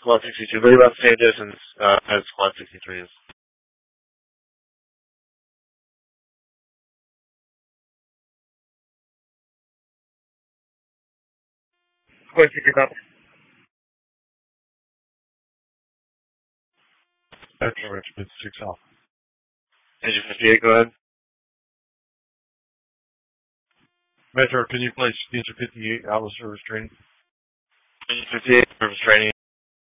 Squad 62. Very about the same distance as Squad 63 is. Squad 63 up. Metro Richmond 6 Alpha. Engine 58, go ahead. Metro, can you place Engine 58 out of service training? Engine 58, service training.